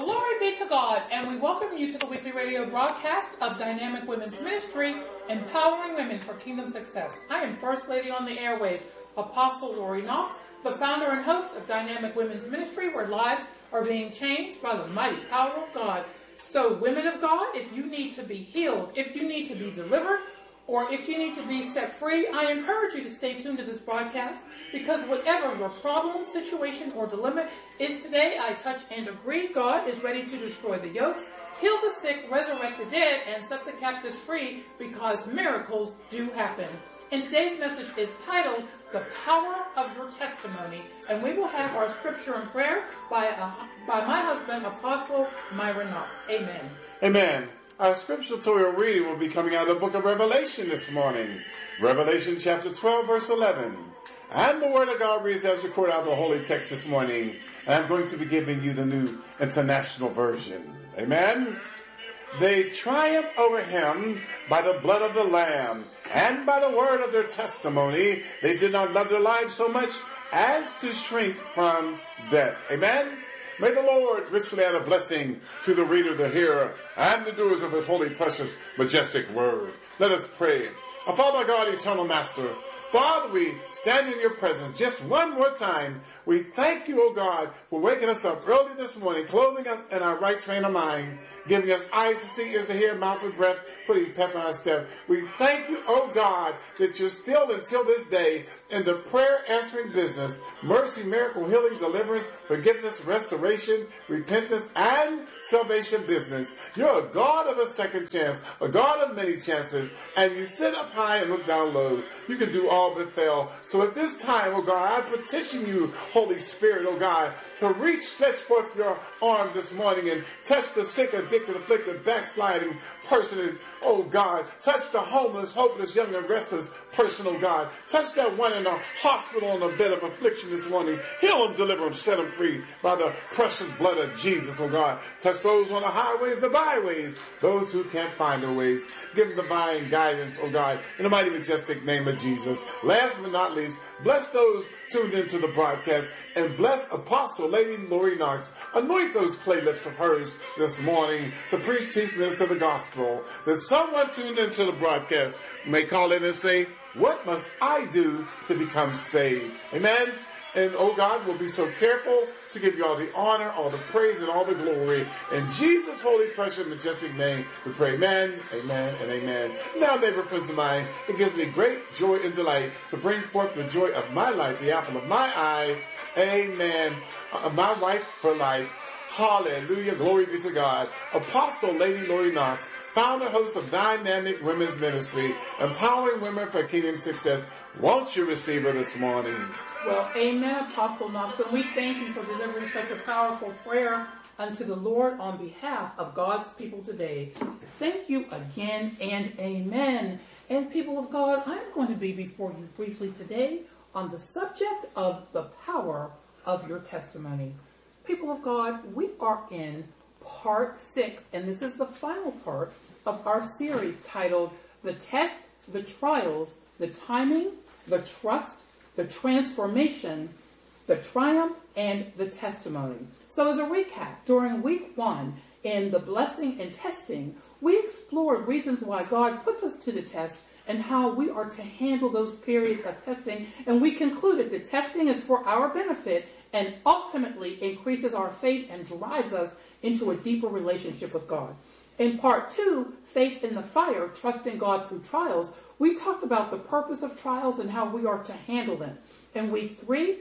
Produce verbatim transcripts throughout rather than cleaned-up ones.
Glory be to God, and we welcome you to the weekly radio broadcast of Dynamic Women's Ministry, empowering women for kingdom success. I am First Lady on the airways, Apostle Lori Knox, the founder and host of Dynamic Women's Ministry, where lives are being changed by the mighty power of God. So, women of God, if you need to be healed, if you need to be delivered, or if you need to be set free, I encourage you to stay tuned to this broadcast, because whatever your problem, situation, or dilemma is today, I touch and agree. God is ready to destroy the yokes, heal the sick, resurrect the dead, and set the captives free, because miracles do happen. And today's message is titled, The Power of Your Testimony. And we will have our scripture and prayer by, uh, by my husband, Apostle Myron Knox. Amen. Amen. Our scripture reading will be coming out of the book of Revelation this morning. Revelation chapter twelve, verse eleven. And the word of God reads as recorded out of the holy text this morning. And I'm going to be giving you the New International Version. Amen. They triumphed over him by the blood of the Lamb and by the word of their testimony. They did not love their lives so much as to shrink from death. Amen. May the Lord richly add a blessing to the reader, the hearer, and the doers of his holy, precious, majestic word. Let us pray. Our Father God, eternal Master, Father, we stand in your presence just one more time. We thank you, O God, for waking us up early this morning, clothing us in our right frame of mind, giving us eyes to see, ears to hear, mouth to breath, putting pep in our step. We thank you, O God, that you're still until this day in the prayer answering business, mercy, miracle, healing, deliverance, forgiveness, restoration, repentance, and salvation business. You're a God of a second chance, a God of many chances, and you sit up high and look down low. You can do all but fail. So at this time, oh God, I petition you, Holy Spirit, oh God, to reach, stretch forth your arm this morning and touch the sick, addicted, afflicted, backsliding person. And, oh God, touch the homeless, hopeless, young and restless person, oh God. Touch that one in the hospital on a bed of affliction this morning. Heal them, deliver them, set them free by the precious blood of Jesus, oh God. Touch those on the highways, the byways, those who can't find their ways. Give them divine guidance, oh God, in the mighty majestic name of Jesus. Last but not least, bless those tuned into the broadcast and bless Apostle Lady Lori Knox. Anoint those clay lips of hers this morning to preach, teach, minister the gospel. That someone tuned into the broadcast may call in and say, what must I do to become saved? Amen. And, oh God, we'll be so careful to give you all the honor, all the praise, and all the glory. In Jesus' holy, precious, majestic name, we pray amen, amen, and amen. Now, neighbor friends of mine, it gives me great joy and delight to bring forth the joy of my life, the apple of my eye. Amen. Uh, my wife for life. Hallelujah. Glory be to God. Apostle Lady Lori Knox, founder, host of Dynamic Women's Ministry, empowering women for kingdom success. Won't you receive her this morning? Well, amen, Apostle Knox. And we thank you for delivering such a powerful prayer unto the Lord on behalf of God's people today. Thank you again and amen. And people of God, I'm going to be before you briefly today on the subject of the power of your testimony. People of God, we are in part six, and this is the final part of our series titled The Test, the Trials, the Timing, the Trust, the Transformation, the Triumph, and the Testimony. So as a recap, during week one, in the blessing and testing, we explored reasons why God puts us to the test and how we are to handle those periods of testing. And we concluded that testing is for our benefit and ultimately increases our faith and drives us into a deeper relationship with God. In part two, Faith in the Fire, Trusting God Through Trials, we talked about the purpose of trials and how we are to handle them. In week three,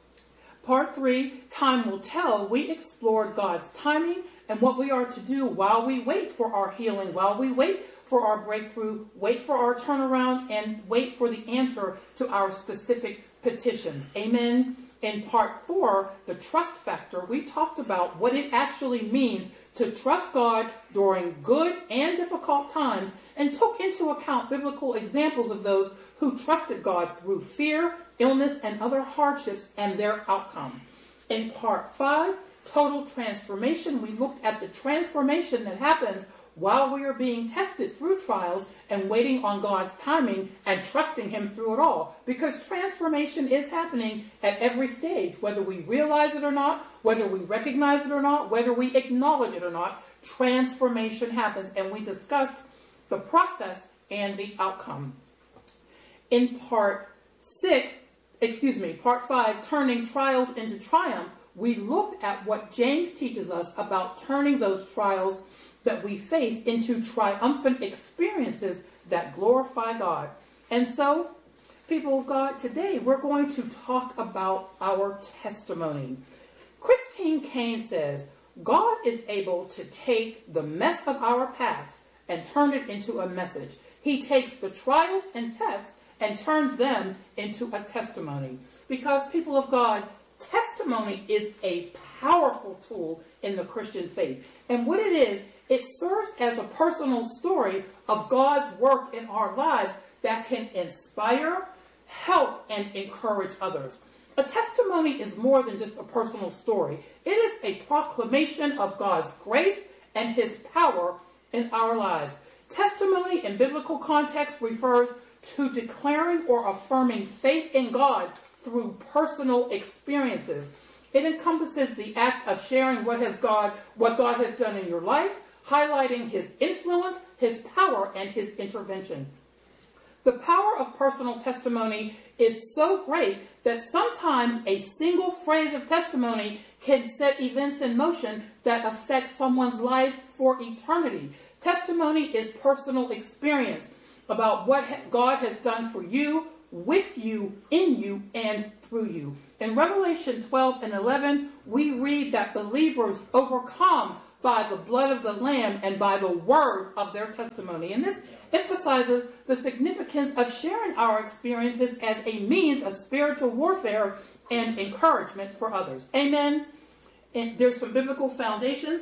part three, Time Will Tell, we explored God's timing and what we are to do while we wait for our healing, while we wait for our breakthrough, wait for our turnaround, and wait for the answer to our specific petitions. Amen. In part four, the trust factor, we talked about what it actually means to trust God during good and difficult times and took into account biblical examples of those who trusted God through fear, illness, and other hardships and their outcome. In part five, total transformation, we looked at the transformation that happens while we are being tested through trials and waiting on God's timing and trusting him through it all. Because transformation is happening at every stage, whether we realize it or not, whether we recognize it or not, whether we acknowledge it or not, transformation happens. And we discussed the process and the outcome. In part six, excuse me, part five, turning trials into triumph, we looked at what James teaches us about turning those trials that we face into triumphant experiences that glorify God. And so, people of God, today we're going to talk about our testimony. Christine Caine says, God is able to take the mess of our past and turn it into a message. He takes the trials and tests and turns them into a testimony. Because, people of God, testimony is a powerful tool in the Christian faith. And what it is, it serves as a personal story of God's work in our lives that can inspire, help, and encourage others. A testimony is more than just a personal story. It is a proclamation of God's grace and his power in our lives. Testimony in biblical context refers to declaring or affirming faith in God through personal experiences. It encompasses the act of sharing what has God, what God has done in your life, highlighting his influence, his power, and his intervention. The power of personal testimony is so great that sometimes a single phrase of testimony can set events in motion that affect someone's life for eternity. Testimony is personal experience about what God has done for you, with you, in you, and through you. In Revelation twelve and eleven, we read that believers overcome by the blood of the Lamb and by the word of their testimony. And this emphasizes the significance of sharing our experiences as a means of spiritual warfare and encouragement for others. Amen. And there's some biblical foundations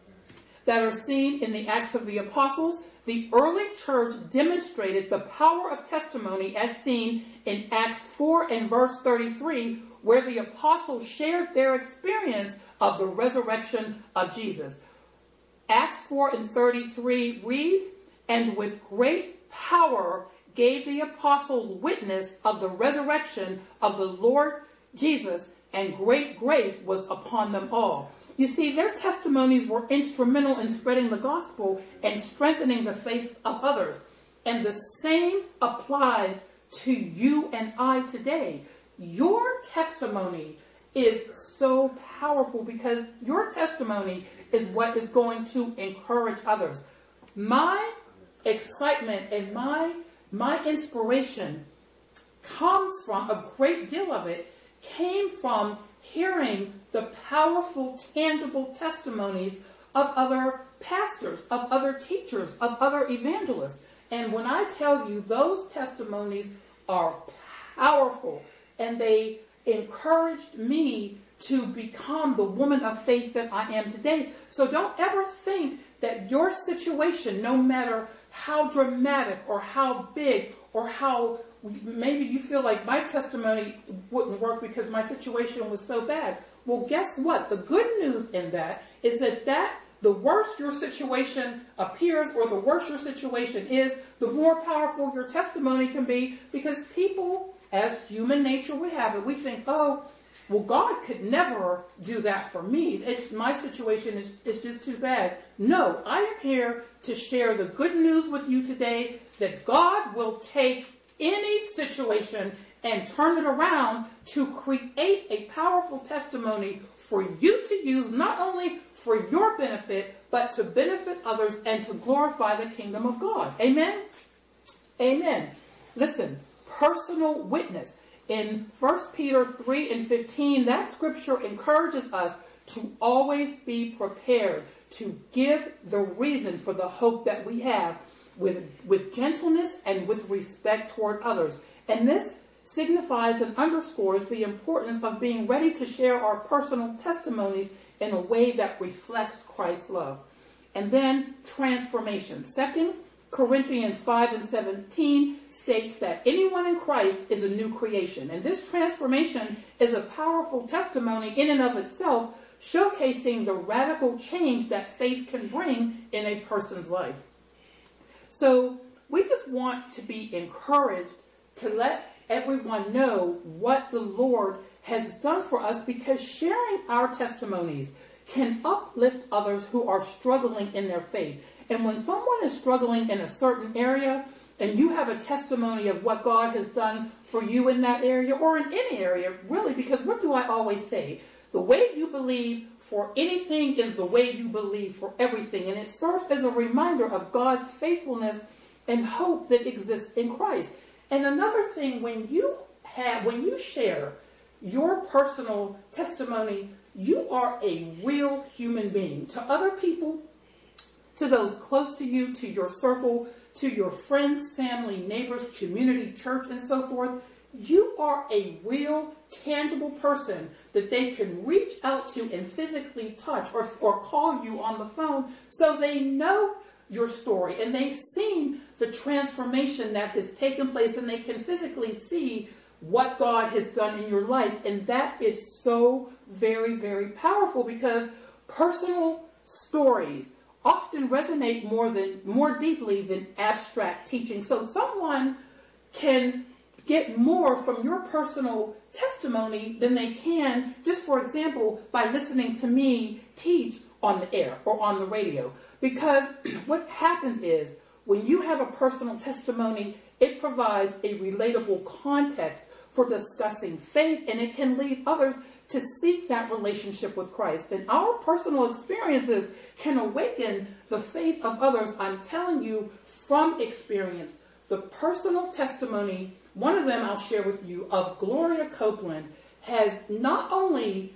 that are seen in the Acts of the Apostles. The early church demonstrated the power of testimony as seen in Acts four and verse thirty-three, where the apostles shared their experience of the resurrection of Jesus. Acts four and thirty-three reads, "And with great power gave the apostles witness of the resurrection of the Lord Jesus, and great grace was upon them all." You see, their testimonies were instrumental in spreading the gospel and strengthening the faith of others. And the same applies to you and I today. Your testimony is so powerful because your testimony is what is going to encourage others. My excitement and my, my inspiration comes from, a great deal of it came from hearing the powerful, tangible testimonies of other pastors, of other teachers, of other evangelists. And when I tell you those testimonies are powerful and they encouraged me to become the woman of faith that I am today. So don't ever think that your situation, no matter how dramatic or how big or how maybe you feel like my testimony wouldn't work because my situation was so bad. Well, guess what? The good news in that is that, that the worse your situation appears or the worse your situation is, the more powerful your testimony can be, because people, as human nature would have it, we think, oh, well, God could never do that for me. It's my situation is it's just too bad. No, I am here to share the good news with you today that God will take any situation and turn it around to create a powerful testimony for you to use, not only for your benefit, but to benefit others and to glorify the kingdom of God. Amen? Amen. Listen, personal witness. In First Peter three and fifteen, that scripture encourages us to always be prepared to give the reason for the hope that we have with, with gentleness and with respect toward others. And this signifies and underscores the importance of being ready to share our personal testimonies in a way that reflects Christ's love. And then transformation. Second Corinthians five and seventeen states that anyone in Christ is a new creation. And this transformation is a powerful testimony in and of itself, showcasing the radical change that faith can bring in a person's life. So we just want to be encouraged to let everyone know what the Lord has done for us, because sharing our testimonies can uplift others who are struggling in their faith. And when someone is struggling in a certain area, and you have a testimony of what God has done for you in that area, or in any area, really, because what do I always say? The way you believe for anything is the way you believe for everything. And it serves as a reminder of God's faithfulness and hope that exists in Christ. And another thing, when you have, when you share your personal testimony, you are a real human being. To other people, to those close to you, to your circle, to your friends, family, neighbors, community, church, and so forth, you are a real, tangible person that they can reach out to and physically touch, or, or call you on the phone, so they know your story and they've seen the transformation that has taken place, and they can physically see what God has done in your life. And that is so very, very powerful, because personal stories often resonate more than more deeply than abstract teaching. So someone can get more from your personal testimony than they can, just for example, by listening to me teach on the air or on the radio. Because what happens is, when you have a personal testimony, it provides a relatable context for discussing faith, and it can lead others to seek that relationship with Christ. And our personal experiences can awaken the faith of others. I'm telling you from experience, the personal testimony, one of them I'll share with you, of Gloria Copeland, has not only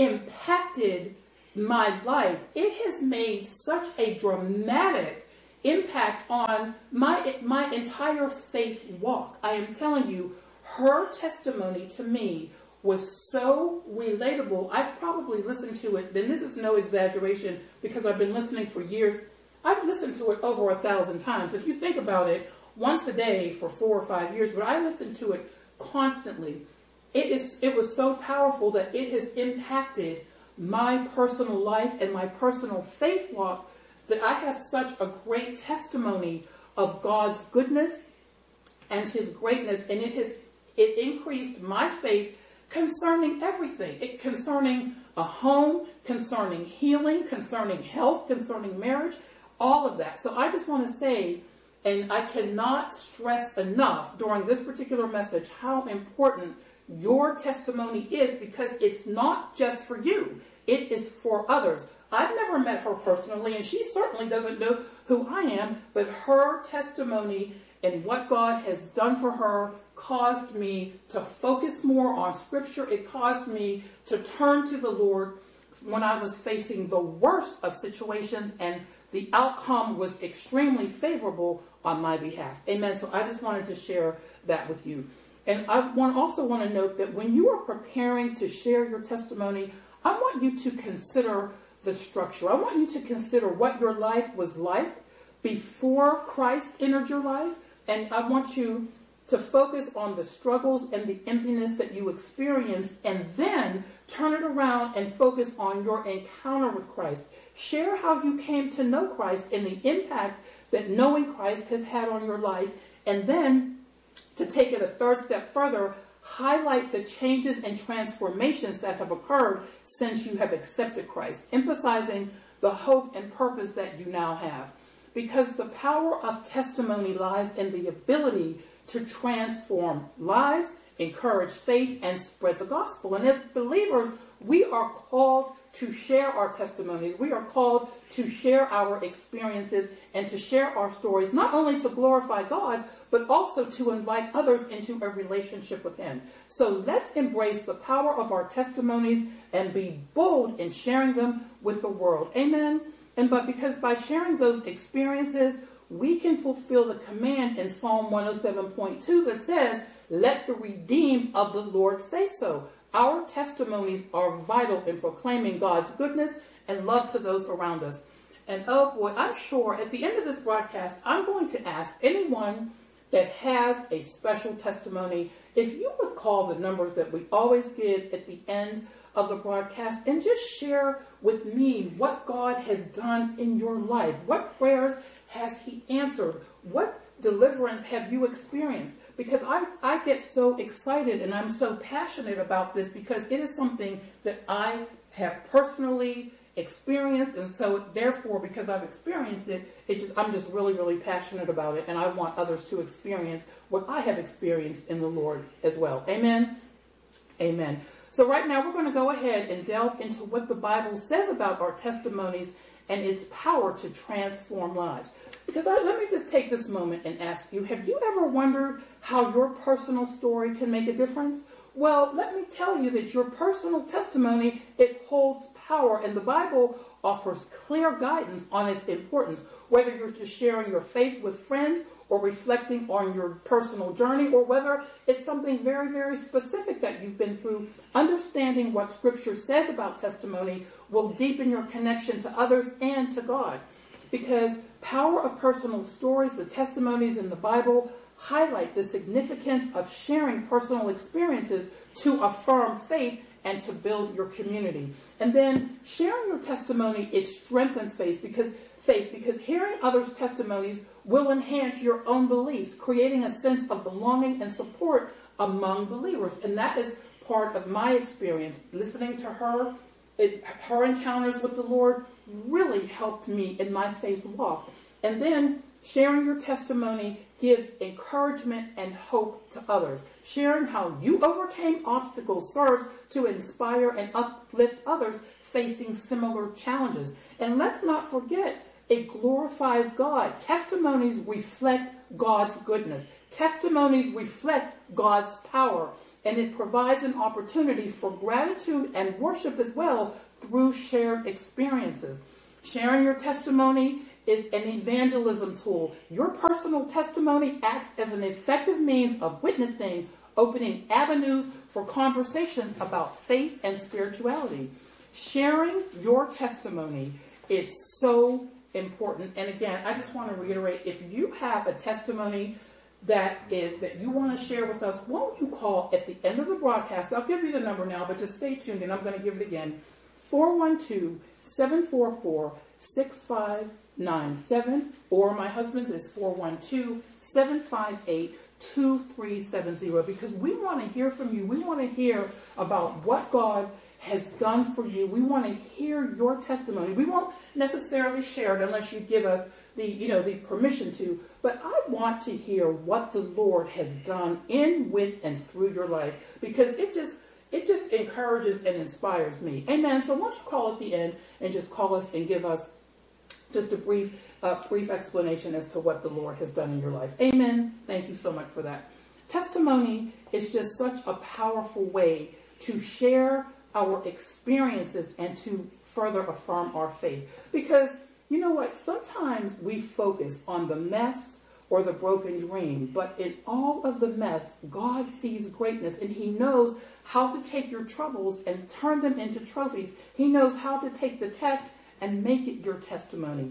impacted my life, it has made such a dramatic impact on my, my entire faith walk. I am telling you, her testimony to me was so relatable. I've probably listened to it, and this is no exaggeration because I've been listening for years. I've listened to it over a thousand times. If you think about it, once a day for four or five years, but I listened to it constantly. It is, it was so powerful that it has impacted my personal life and my personal faith walk, that I have such a great testimony of God's goodness and His greatness, and it has it increased my faith concerning everything. It concerning a home, concerning healing, concerning health, concerning marriage, all of that. So I just want to say, and I cannot stress enough during this particular message, how important your testimony is, because it's not just for you. It is for others. I've never met her personally, and she certainly doesn't know who I am, but her testimony and what God has done for her caused me to focus more on Scripture. It caused me to turn to the Lord when I was facing the worst of situations, and the outcome was extremely favorable on my behalf. Amen. So I just wanted to share that with you. And I want, also want to note that when you are preparing to share your testimony, I want you to consider the structure. I want you to consider what your life was like before Christ entered your life. And I want you to focus on the struggles and the emptiness that you experienced, and then turn it around and focus on your encounter with Christ. Share how you came to know Christ and the impact that knowing Christ has had on your life. And then, to take it a third step further, highlight the changes and transformations that have occurred since you have accepted Christ, emphasizing the hope and purpose that you now have. Because the power of testimony lies in the ability to transform lives, encourage faith, and spread the gospel. And as believers, we are called to share our testimonies. We are called to share our experiences and to share our stories, not only to glorify God, but also to invite others into a relationship with Him. So let's embrace the power of our testimonies and be bold in sharing them with the world. Amen. And but because by sharing those experiences, we can fulfill the command in Psalm one oh seven point two that says, "Let the redeemed of the Lord say so." Our testimonies are vital in proclaiming God's goodness and love to those around us. And oh boy, I'm sure at the end of this broadcast, I'm going to ask anyone that has a special testimony, if you would call the numbers that we always give at the end of the broadcast and just share with me what God has done in your life. What prayers has he answered? What deliverance have you experienced? Because I, I get so excited and I'm so passionate about this because it is something that I have personally experienced, and so therefore, because I've experienced it, it just, I'm just really, really passionate about it, and I want others to experience what I have experienced in the Lord as well. Amen? Amen. So right now, we're going to go ahead and delve into what the Bible says about our testimonies and its power to transform lives. Because I, let me just take this moment and ask you, have you ever wondered how your personal story can make a difference? Well, let me tell you that your personal testimony, it holds power, and the Bible offers clear guidance on its importance, whether you're just sharing your faith with friends or reflecting on your personal journey, or whether it's something very, very specific that you've been through. Understanding what Scripture says about testimony will deepen your connection to others and to God. Because power of personal stories, the testimonies in the Bible, highlight the significance of sharing personal experiences to affirm faith and to build your community. And then sharing your testimony, it strengthens faith because faith, because hearing others' testimonies will enhance your own beliefs, creating a sense of belonging and support among believers. And that is part of my experience. Listening to her, it, her encounters with the Lord really helped me in my faith walk. And then sharing your testimony gives encouragement and hope to others. Sharing how you overcame obstacles serves to inspire and uplift others facing similar challenges. And let's not forget, it glorifies God. Testimonies reflect God's goodness. Testimonies reflect God's power. And it provides an opportunity for gratitude and worship as well through shared experiences. Sharing your testimony is an evangelism tool. Your personal testimony acts as an effective means of witnessing, opening avenues for conversations about faith and spirituality. Sharing your testimony is so important. And again, I just want to reiterate, if you have a testimony that is that you want to share with us, won't you call at the end of the broadcast? I'll give you the number now, but just stay tuned and I'm going to give it again. four one two, seven four four, six five nine seven, or my husband's is four one two, seven five eight, two three seven zero, because we want to hear from you. We want to hear about what God has done for you. We want to hear your testimony. We won't necessarily share it unless you give us the, you know, the permission to, but I want to hear what the Lord has done in, with, and through your life, because it just It just encourages and inspires me. Amen. So why don't you call at the end and just call us and give us just a brief, uh, brief explanation as to what the Lord has done in your life. Amen. Thank you so much for that. Testimony is just such a powerful way to share our experiences and to further affirm our faith. Because you know what? Sometimes we focus on the mess or the broken dream, but in all of the mess, God sees greatness, and he knows how to take your troubles and turn them into trophies. He knows how to take the test and make it your testimony.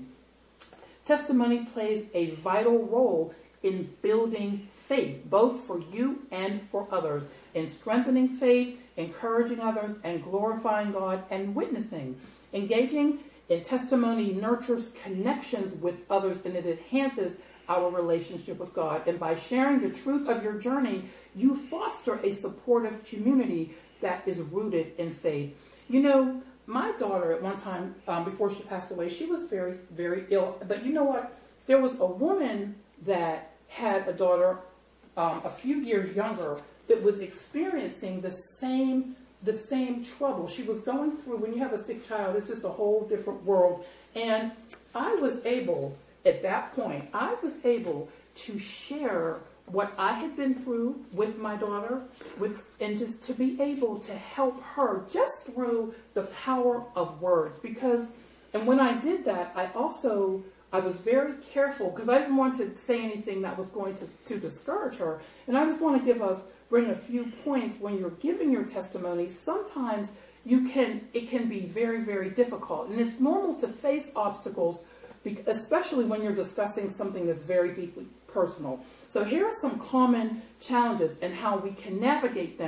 Testimony plays a vital role in building faith, both for you and for others, in strengthening faith, encouraging others, and glorifying God and witnessing. Engaging in testimony nurtures connections with others, and it enhances our relationship with God. And by sharing the truth of your journey, you foster a supportive community that is rooted in faith. You know, my daughter at one time, um, before she passed away, she was very, very ill. But you know what? There was a woman that had a daughter um, a few years younger that was experiencing the same the same trouble. She was going through, when you have a sick child, it's just a whole different world. And I was able, at that point, I was able to share what I had been through with my daughter, with, and just to be able to help her just through the power of words. Because, and when I did that, I also, I was very careful because I didn't want to say anything that was going to, to discourage her. And I just want to give us, bring a few points when you're giving your testimony. Sometimes you can, it can be very, very difficult. And it's normal to face obstacles, especially when you're discussing something that's very deeply personal. So here are some common challenges and how we can navigate them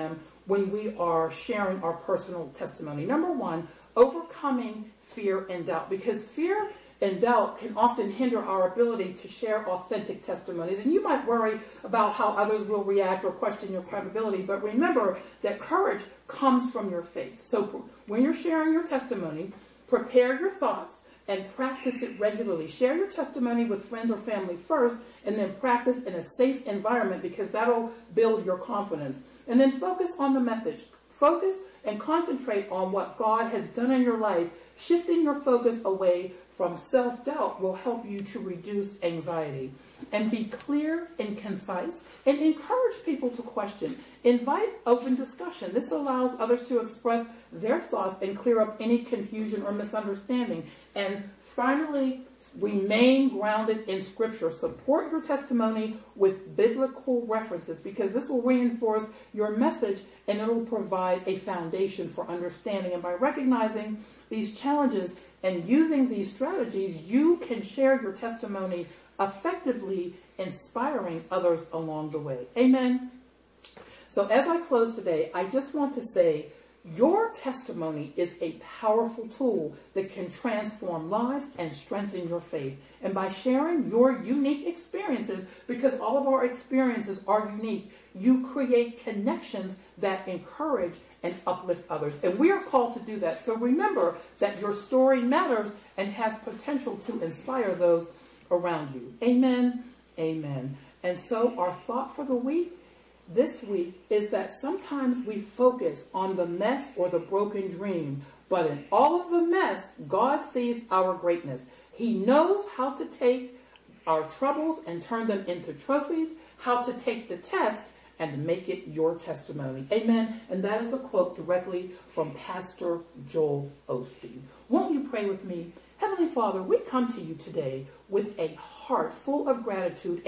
when we are sharing our personal testimony. Number one, overcoming fear and doubt, because fear and doubt can often hinder our ability to share authentic testimonies. And you might worry about how others will react or question your credibility, but remember that courage comes from your faith. So when you're sharing your testimony, prepare your thoughts and practice it regularly. Share your testimony with friends or family first, and then practice in a safe environment, because that'll build your confidence. And then focus on the message. Focus and concentrate on what God has done in your life. Shifting your focus away from self-doubt will help you to reduce anxiety. And be clear and concise, and encourage people to question. Invite open discussion. This allows others to express their thoughts and clear up any confusion or misunderstanding. And finally, remain grounded in Scripture. Support your testimony with biblical references, because this will reinforce your message and it will provide a foundation for understanding. And by recognizing these challenges and using these strategies, you can share your testimony effectively, inspiring others along the way. Amen. So as I close today, I just want to say, your testimony is a powerful tool that can transform lives and strengthen your faith. And by sharing your unique experiences, because all of our experiences are unique, you create connections that encourage and uplift others. And we are called to do that. So remember that your story matters and has potential to inspire those around you. Amen. Amen. And so our thought for the week this week is that sometimes we focus on the mess or the broken dream, but in all of the mess, God sees our greatness. He knows how to take our troubles and turn them into trophies, how to take the test and make it your testimony. Amen. And that is a quote directly from Pastor Joel Osteen. Won't you pray with me? Heavenly Father, we come to you today with a heart full of gratitude